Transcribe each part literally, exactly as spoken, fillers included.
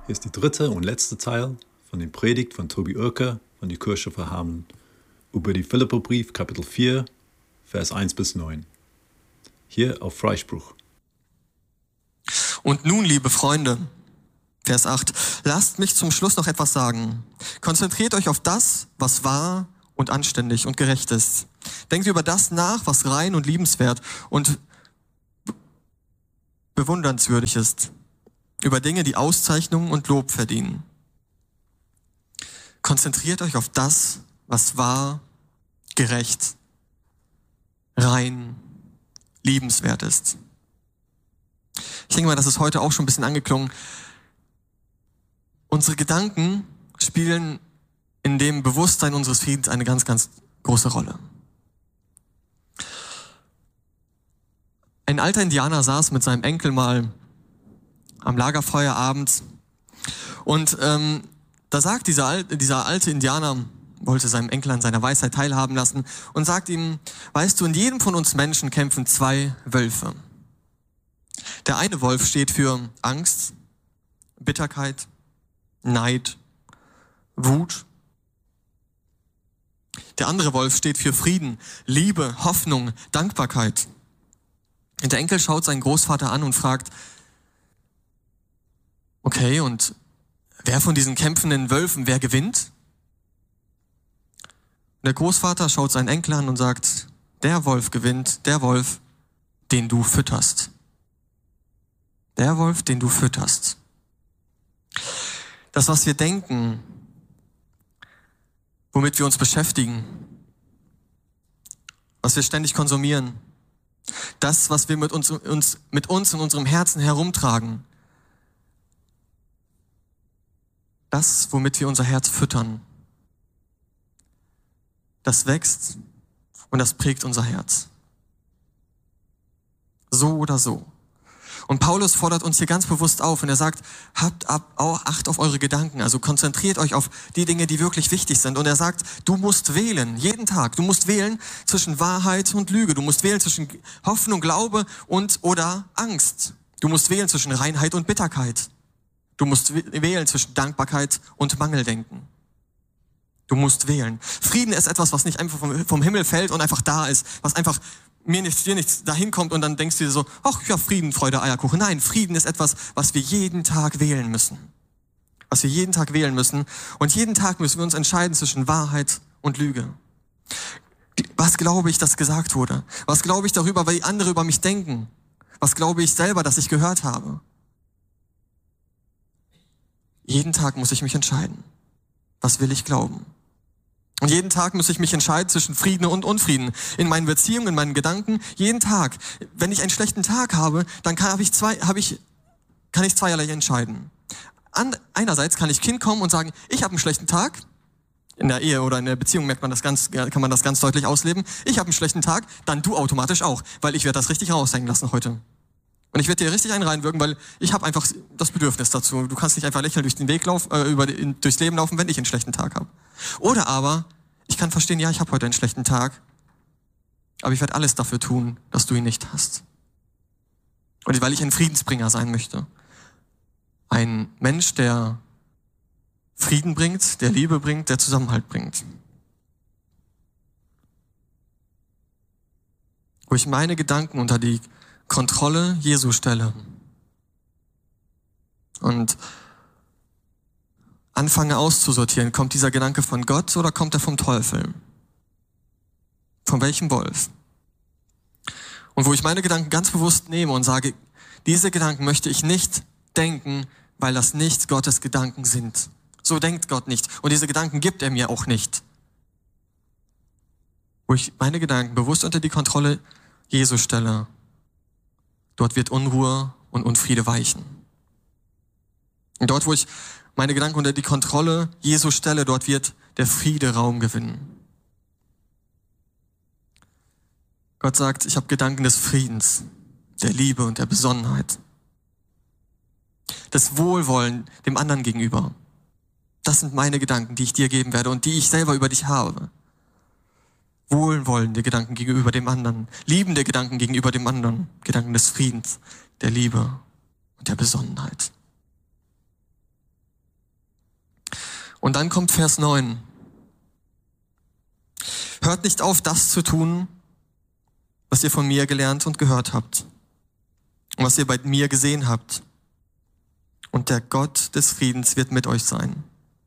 Hier ist die dritte und letzte Teil von der Predigt von Tobi Oerker von der Kirche für Hameln über die Philipperbrief, Kapitel vier, Vers eins bis neun. Hier auf Freispruch. Und nun, liebe Freunde, Vers acht, lasst mich zum Schluss noch etwas sagen. Konzentriert euch auf das, was wahr und anständig und gerecht ist. Denkt über das nach, was rein und liebenswert und bewundernswürdig ist. Über Dinge, die Auszeichnung und Lob verdienen. Konzentriert euch auf das, was wahr, gerecht, rein, liebenswert ist. Ich denke mal, das ist heute auch schon ein bisschen angeklungen. Unsere Gedanken spielen in dem Bewusstsein unseres Friedens eine ganz, ganz große Rolle. Ein alter Indianer saß mit seinem Enkel mal am Lagerfeuer abends und ähm, da sagt dieser, Al- dieser alte Indianer, wollte seinem Enkel an seiner Weisheit teilhaben lassen und sagt ihm, weißt du, in jedem von uns Menschen kämpfen zwei Wölfe. Der eine Wolf steht für Angst, Bitterkeit, Neid, Wut. Der andere Wolf steht für Frieden, Liebe, Hoffnung, Dankbarkeit. Und der Enkel schaut seinen Großvater an und fragt, okay, und wer von diesen kämpfenden Wölfen, wer gewinnt? Und der Großvater schaut seinen Enkel an und sagt, der Wolf gewinnt, der Wolf, den du fütterst. Der Wolf, den du fütterst. Das, was wir denken, womit wir uns beschäftigen, was wir ständig konsumieren, das, was wir mit uns, uns, mit uns in unserem Herzen herumtragen, das, womit wir unser Herz füttern, das wächst und das prägt unser Herz. So oder so. Und Paulus fordert uns hier ganz bewusst auf und er sagt, habt ab, auch Acht auf eure Gedanken, also konzentriert euch auf die Dinge, die wirklich wichtig sind. Und er sagt, du musst wählen, jeden Tag. Du musst wählen zwischen Wahrheit und Lüge. Du musst wählen zwischen Hoffnung, Glaube und oder Angst. Du musst wählen zwischen Reinheit und Bitterkeit. Du musst wählen zwischen Dankbarkeit und Mangeldenken. Du musst wählen. Frieden ist etwas, was nicht einfach vom, vom Himmel fällt und einfach da ist, was einfach mir nichts, dir nichts dahin kommt und dann denkst du dir so, ach ja, Frieden, Freude, Eierkuchen. Nein, Frieden ist etwas, was wir jeden Tag wählen müssen. Was wir jeden Tag wählen müssen. Und jeden Tag müssen wir uns entscheiden zwischen Wahrheit und Lüge. Was glaube ich, dass gesagt wurde? Was glaube ich darüber, weil andere über mich denken? Was glaube ich selber, dass ich gehört habe? Jeden Tag muss ich mich entscheiden. Was will ich glauben? Und jeden Tag muss ich mich entscheiden zwischen Frieden und Unfrieden. In meinen Beziehungen, in meinen Gedanken. Jeden Tag. Wenn ich einen schlechten Tag habe, dann kann, habe ich zwei, habe ich, kann ich zweierlei entscheiden. An, einerseits kann ich Kind kommen und sagen, ich habe einen schlechten Tag. In der Ehe oder in der Beziehung merkt man das ganz, kann man das ganz deutlich ausleben. Ich habe einen schlechten Tag, dann du automatisch auch. Weil ich werde das richtig raushängen lassen heute. Und ich werde dir richtig einen reinwirken, weil ich habe einfach das Bedürfnis dazu. Du kannst nicht einfach lächeln durch den Weg laufen, äh, über den, durchs Leben laufen, wenn ich einen schlechten Tag habe. Oder aber, ich kann verstehen, ja, ich habe heute einen schlechten Tag, aber ich werde alles dafür tun, dass du ihn nicht hast. Und weil ich ein Friedensbringer sein möchte. Ein Mensch, der Frieden bringt, der Liebe bringt, der Zusammenhalt bringt. Wo ich meine Gedanken unter die Kontrolle Jesu stelle und anfange auszusortieren, kommt dieser Gedanke von Gott oder kommt er vom Teufel? Von welchem Wolf? Und wo ich meine Gedanken ganz bewusst nehme und sage, diese Gedanken möchte ich nicht denken, weil das nicht Gottes Gedanken sind. So denkt Gott nicht. Und diese Gedanken gibt er mir auch nicht. Wo ich meine Gedanken bewusst unter die Kontrolle Jesu stelle, dort wird Unruhe und Unfriede weichen. Und dort, wo ich meine Gedanken unter die Kontrolle Jesu stelle, dort wird der Friede Raum gewinnen. Gott sagt, ich habe Gedanken des Friedens, der Liebe und der Besonnenheit. Das Wohlwollen dem anderen gegenüber. Das sind meine Gedanken, die ich dir geben werde und die ich selber über dich habe. Wohlwollende Gedanken gegenüber dem anderen, liebende Gedanken gegenüber dem anderen, Gedanken des Friedens, der Liebe und der Besonnenheit. Und dann kommt Vers neun. Hört nicht auf, das zu tun, was ihr von mir gelernt und gehört habt und was ihr bei mir gesehen habt. Und der Gott des Friedens wird mit euch sein.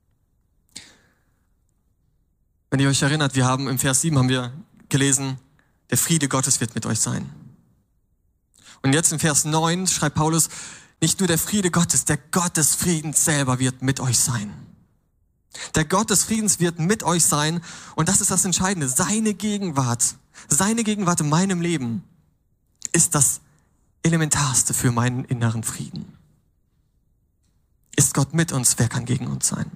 Wenn ihr euch erinnert, wir haben im Vers sieben haben wir gelesen, der Friede Gottes wird mit euch sein. Und jetzt in Vers neun schreibt Paulus, nicht nur der Friede Gottes, der Gott des Friedens selber wird mit euch sein. Der Gott des Friedens wird mit euch sein und das ist das Entscheidende. Seine Gegenwart, seine Gegenwart in meinem Leben ist das Elementarste für meinen inneren Frieden. Ist Gott mit uns, wer kann gegen uns sein?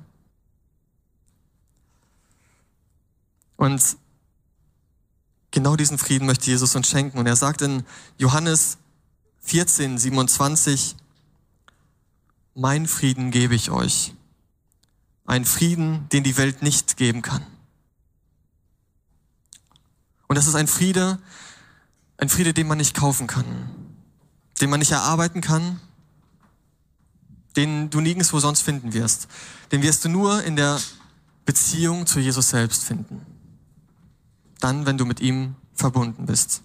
Und genau diesen Frieden möchte Jesus uns schenken. Und er sagt in Johannes vierzehn, siebenundzwanzig, mein Frieden gebe ich euch. Ein Frieden, den die Welt nicht geben kann. Und das ist ein Friede, ein Friede, den man nicht kaufen kann, den man nicht erarbeiten kann, den du nirgendwo sonst finden wirst. Den wirst du nur in der Beziehung zu Jesus selbst finden. Dann, wenn du mit ihm verbunden bist.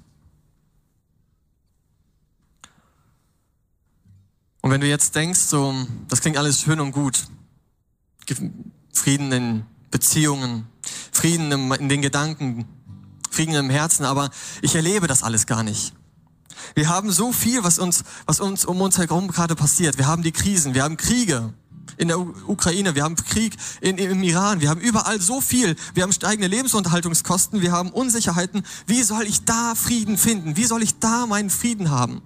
Und wenn du jetzt denkst, so, das klingt alles schön und gut, Frieden in Beziehungen, Frieden in den Gedanken, Frieden im Herzen, aber ich erlebe das alles gar nicht. Wir haben so viel, was uns, was uns um uns herum gerade passiert. Wir haben die Krisen, wir haben Kriege in der Ukraine, wir haben Krieg in, im Iran, wir haben überall so viel, wir haben steigende Lebensunterhaltungskosten, wir haben Unsicherheiten. Wie soll ich da Frieden finden? Wie soll ich da meinen Frieden haben?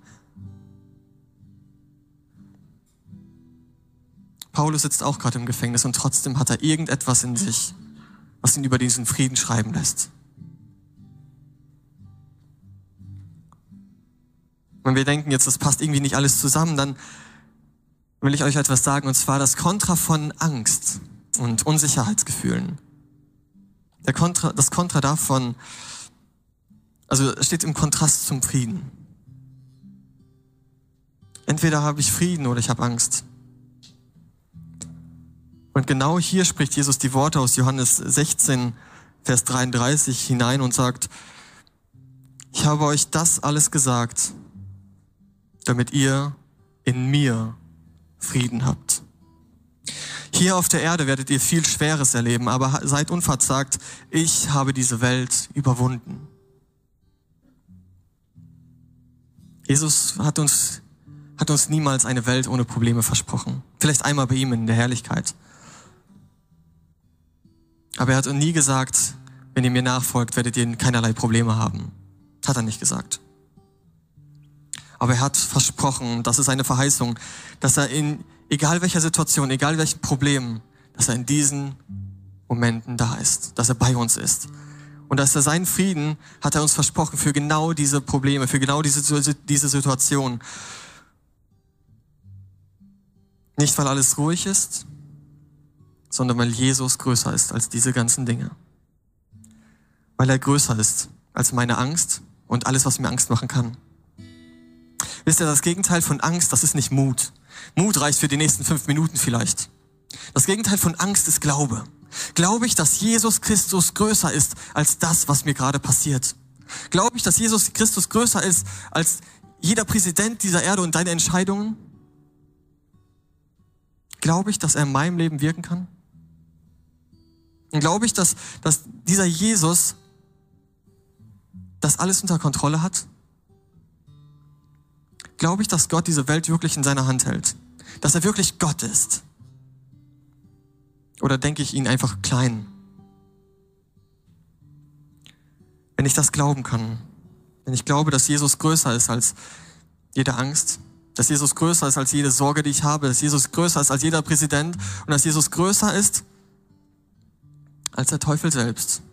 Paulus sitzt auch gerade im Gefängnis und trotzdem hat er irgendetwas in sich, was ihn über diesen Frieden schreiben lässt. Wenn wir denken, jetzt das passt irgendwie nicht alles zusammen, dann will ich euch etwas sagen, und zwar das Kontra von Angst und Unsicherheitsgefühlen. Der Kontra, das Kontra davon, also es steht im Kontrast zum Frieden. Entweder habe ich Frieden oder ich habe Angst. Und genau hier spricht Jesus die Worte aus Johannes sechzehn, Vers dreiunddreißig hinein und sagt, ich habe euch das alles gesagt, damit ihr in mir Frieden habt. Hier auf der Erde werdet ihr viel Schweres erleben, aber seid unverzagt, ich habe diese Welt überwunden. Jesus hat uns, hat uns niemals eine Welt ohne Probleme versprochen. Vielleicht einmal bei ihm in der Herrlichkeit. Aber er hat nie gesagt, wenn ihr mir nachfolgt, werdet ihr keinerlei Probleme haben. Hat er nicht gesagt. Aber er hat versprochen, das ist eine Verheißung, dass er in egal welcher Situation, egal welchem Problem, dass er in diesen Momenten da ist, dass er bei uns ist. Und dass er seinen Frieden, hat er uns versprochen für genau diese Probleme, für genau diese, diese Situation. Nicht, weil alles ruhig ist, sondern weil Jesus größer ist als diese ganzen Dinge. Weil er größer ist als meine Angst und alles, was mir Angst machen kann. Wisst ihr, das Gegenteil von Angst, das ist nicht Mut. Mut reicht für die nächsten fünf Minuten vielleicht. Das Gegenteil von Angst ist Glaube. Glaube ich, dass Jesus Christus größer ist als das, was mir gerade passiert? Glaube ich, dass Jesus Christus größer ist als jeder Präsident dieser Erde und deine Entscheidungen? Glaube ich, dass er in meinem Leben wirken kann? Und glaube ich, dass, dass dieser Jesus das alles unter Kontrolle hat? Glaube ich, dass Gott diese Welt wirklich in seiner Hand hält? Dass er wirklich Gott ist? Oder denke ich ihn einfach klein? Wenn ich das glauben kann, wenn ich glaube, dass Jesus größer ist als jede Angst, dass Jesus größer ist als jede Sorge, die ich habe, dass Jesus größer ist als jeder Präsident und dass Jesus größer ist als der Teufel selbst,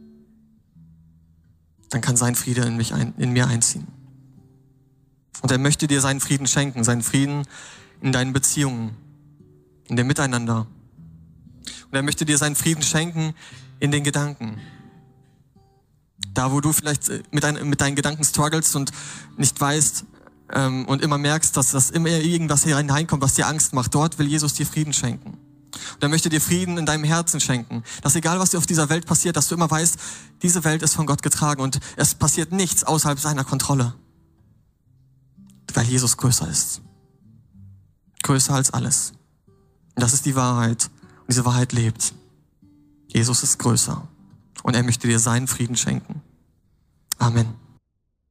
dann kann sein Friede in, mich ein, in mir einziehen. Und er möchte dir seinen Frieden schenken, seinen Frieden in deinen Beziehungen, in dem Miteinander. Und er möchte dir seinen Frieden schenken in den Gedanken. Da, wo du vielleicht mit, dein, mit deinen Gedanken strugglest und nicht weißt ähm, und immer merkst, dass das immer irgendwas hier hineinkommt, was dir Angst macht, dort will Jesus dir Frieden schenken. Und er möchte dir Frieden in deinem Herzen schenken. Dass egal, was dir auf dieser Welt passiert, dass du immer weißt, diese Welt ist von Gott getragen und es passiert nichts außerhalb seiner Kontrolle. Weil Jesus größer ist. Größer als alles. Und das ist die Wahrheit. Und diese Wahrheit lebt. Jesus ist größer. Und er möchte dir seinen Frieden schenken. Amen.